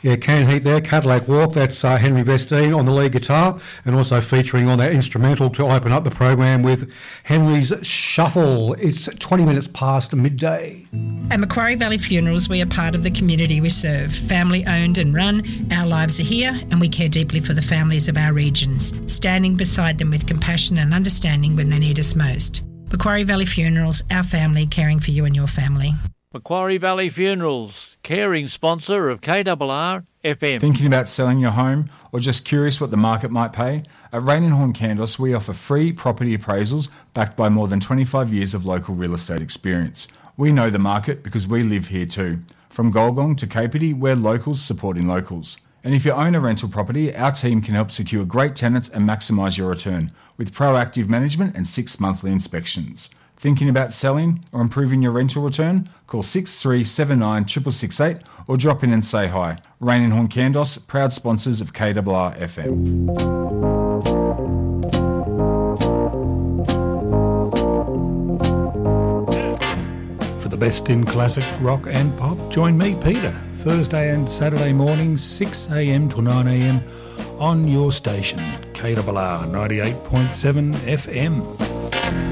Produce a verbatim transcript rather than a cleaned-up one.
Yeah, Can Heat there, Cadillac Walk, that's uh, Henry Vestine on the lead guitar, and also featuring on that instrumental to open up the program with Henry's Shuffle. It's twenty minutes past midday. At Macquarie Valley Funerals, we are part of the community we serve. Family owned and run, our lives are here, and we care deeply for the families of our regions, standing beside them with compassion and understanding when they need us most. Macquarie Valley Funerals, our family, caring for you and your family. Macquarie Valley Funerals, caring sponsor of K R R F M. Thinking about selling your home or just curious what the market might pay? At Rain and Horn Candos, we offer free property appraisals backed by more than twenty-five years of local real estate experience. We know the market because we live here too. From Golgong to Kapiti, we're locals supporting locals. And if you own a rental property, our team can help secure great tenants and maximise your return with proactive management and six monthly inspections. Thinking about selling or improving your rental return? Call six three seven nine six six six eight or drop in and say hi. Rain and Horn Candos, proud sponsors of K R R F M. For the best in classic rock and pop, join me, Peter, Thursday and Saturday mornings, six a m to nine a m on your station, K R R ninety-eight point seven F M.